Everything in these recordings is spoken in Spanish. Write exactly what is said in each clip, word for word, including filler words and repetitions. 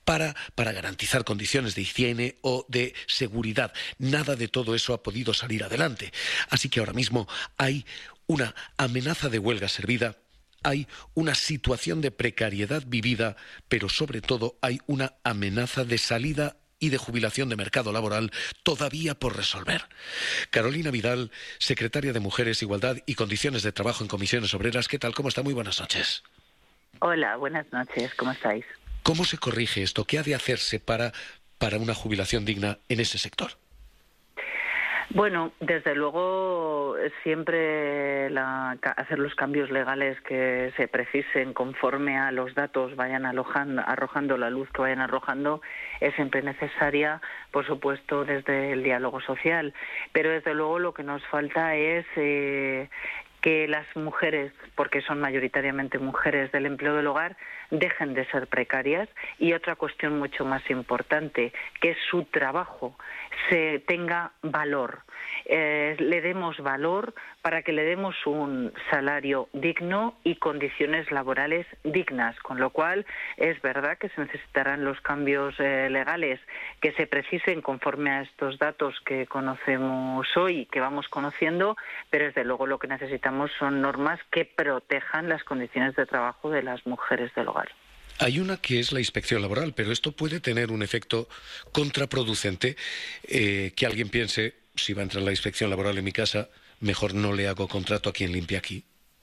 para, para garantizar condiciones de higiene o de seguridad. Nada de todo eso ha podido salir adelante. Así que ahora mismo hay una amenaza de huelga servida, hay una situación de precariedad vivida, pero sobre todo hay una amenaza de salida y de jubilación de mercado laboral todavía por resolver. Carolina Vidal, secretaria de Mujeres, Igualdad y Condiciones de Trabajo en Comisiones Obreras, ¿qué tal? ¿Cómo está? Muy buenas noches. Hola, buenas noches, ¿cómo estáis? ¿Cómo se corrige esto? ¿Qué ha de hacerse para, para una jubilación digna en ese sector? Bueno, desde luego siempre la, hacer los cambios legales que se precisen conforme a los datos vayan alojando, arrojando la luz que vayan arrojando es siempre necesaria, por supuesto, desde el diálogo social. Pero desde luego lo que nos falta es eh, que las mujeres, porque son mayoritariamente mujeres del empleo del hogar, dejen de ser precarias, y otra cuestión mucho más importante, que su trabajo se tenga valor, eh, le demos valor para que le demos un salario digno y condiciones laborales dignas, con lo cual es verdad que se necesitarán los cambios eh, legales que se precisen conforme a estos datos que conocemos hoy, que vamos conociendo, pero desde luego lo que necesitamos son normas que protejan las condiciones de trabajo de las mujeres del hogar. Hay una que es la inspección laboral, pero esto puede tener un efecto contraproducente, eh, que alguien piense, si va a entrar la inspección laboral en mi casa, mejor no le hago contrato a quien limpie aquí.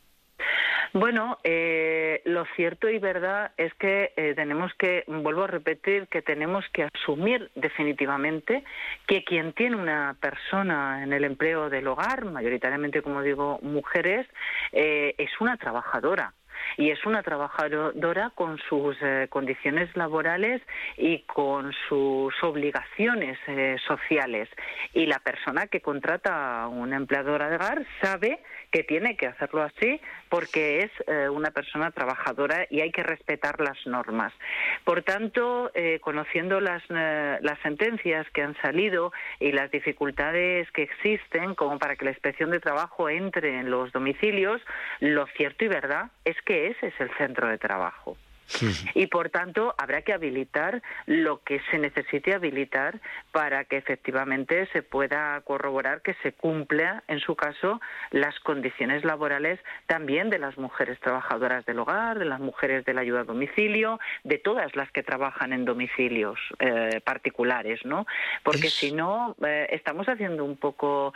Bueno, eh, lo cierto y verdad es que eh, tenemos que, vuelvo a repetir, que tenemos que asumir definitivamente que quien tiene una persona en el empleo del hogar, mayoritariamente, como digo, mujeres, eh, es una trabajadora. Y es una trabajadora con sus eh, condiciones laborales y con sus obligaciones eh, sociales. Y la persona que contrata a una empleadora de hogar sabe que tiene que hacerlo así porque es eh, una persona trabajadora y hay que respetar las normas. Por tanto, eh, conociendo las, eh, las sentencias que han salido y las dificultades que existen como para que la inspección de trabajo entre en los domicilios, lo cierto y verdad es que ese es el centro de trabajo. Sí. Y por tanto habrá que habilitar lo que se necesite habilitar para que efectivamente se pueda corroborar que se cumpla, en su caso, las condiciones laborales también de las mujeres trabajadoras del hogar, de las mujeres de la ayuda a domicilio, de todas las que trabajan en domicilios eh, particulares, ¿no? Porque es... si no, eh, estamos haciendo un poco,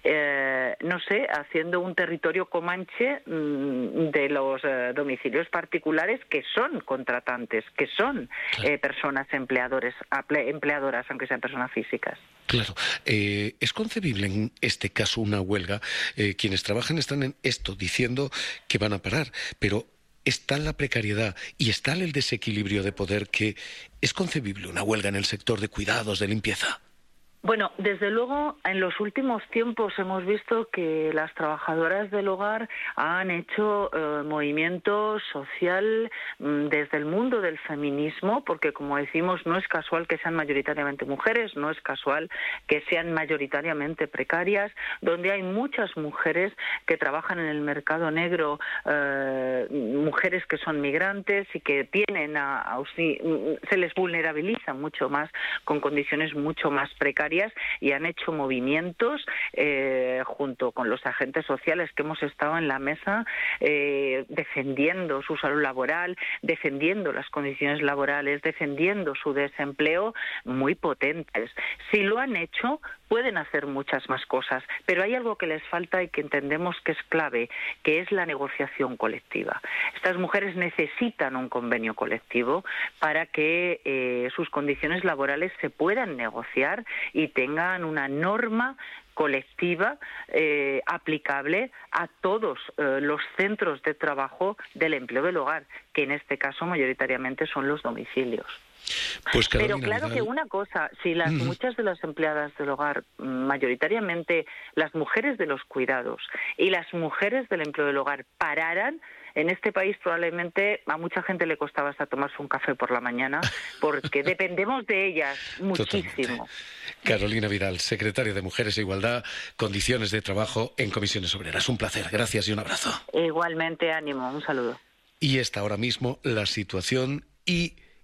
eh, no sé, haciendo un territorio comanche mmm, de los eh, domicilios particulares que son contratantes, que son claro. eh, personas empleadores, empleadoras, aunque sean personas físicas. Claro. Eh, ¿Es concebible en este caso una huelga? Eh, quienes trabajan están en esto, diciendo que van a parar, pero está la precariedad y está el desequilibrio de poder, que es concebible una huelga en el sector de cuidados, de limpieza. Bueno, desde luego, en los últimos tiempos hemos visto que las trabajadoras del hogar han hecho eh, movimiento social mmm, desde el mundo del feminismo, porque, como decimos, no es casual que sean mayoritariamente mujeres, no es casual que sean mayoritariamente precarias, donde hay muchas mujeres que trabajan en el mercado negro, eh, mujeres que son migrantes y que tienen a, a, se les vulnerabiliza mucho más, con condiciones mucho más precarias, y han hecho movimientos eh, junto con los agentes sociales que hemos estado en la mesa eh, defendiendo su salud laboral, defendiendo las condiciones laborales, defendiendo su desempleo, muy potentes. Si lo han hecho, pueden hacer muchas más cosas, pero hay algo que les falta y que entendemos que es clave, que es la negociación colectiva. Estas mujeres necesitan un convenio colectivo para que eh, sus condiciones laborales se puedan negociar y tengan una norma colectiva eh, aplicable a todos eh, los centros de trabajo del empleo del hogar, que en este caso mayoritariamente son los domicilios. Pues Carolina, Pero claro Vidal... que una cosa, si las uh-huh. muchas de las empleadas del hogar, mayoritariamente las mujeres de los cuidados y las mujeres del empleo del hogar, pararan, en este país probablemente a mucha gente le costaba hasta tomarse un café por la mañana, porque dependemos de ellas muchísimo. Totalmente. Carolina Vidal, secretaria de Mujeres e Igualdad, Condiciones de Trabajo en Comisiones Obreras. Un placer, gracias y un abrazo. Igualmente, ánimo, un saludo. Y está ahora mismo la situación y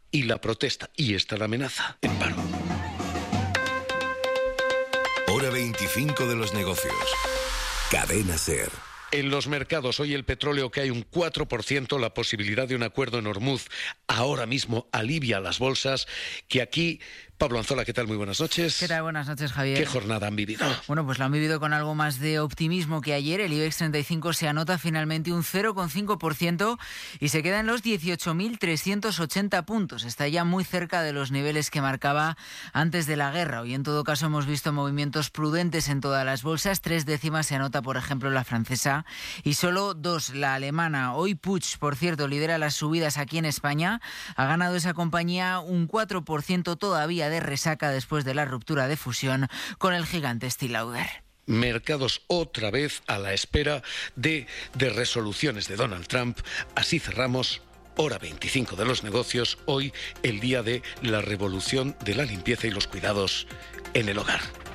y la protesta, y esta la amenaza, en paro. Hora veinticinco de los negocios. Cadena SER. En los mercados, hoy el petróleo cae un cuatro por ciento, la posibilidad de un acuerdo en Hormuz ahora mismo alivia las bolsas, que aquí... Pablo Anzola, ¿qué tal? Muy buenas noches. ¿Qué tal? Buenas noches, Javier. ¿Qué jornada han vivido? Bueno, pues lo han vivido con algo más de optimismo que ayer. El IBEX treinta y cinco se anota finalmente un cero coma cinco por ciento y se queda en los dieciocho mil trescientos ochenta puntos. Está ya muy cerca de los niveles que marcaba antes de la guerra. Hoy, en todo caso, hemos visto movimientos prudentes en todas las bolsas. Tres décimas se anota, por ejemplo, la francesa y solo dos, la alemana. Hoy Puig, por cierto, lidera las subidas aquí en España. Ha ganado esa compañía un cuatro por ciento todavía de resaca después de la ruptura de fusión con el gigante Estée Lauder. Mercados otra vez a la espera de, de resoluciones de Donald Trump. Así cerramos hora veinticinco de los negocios, hoy el día de la revolución de la limpieza y los cuidados en el hogar.